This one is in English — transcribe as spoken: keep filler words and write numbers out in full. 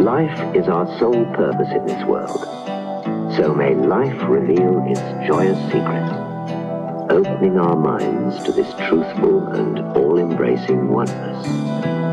Life is our sole purpose in this world. So may life reveal its joyous secret, opening our minds to this truthful and all-embracing oneness.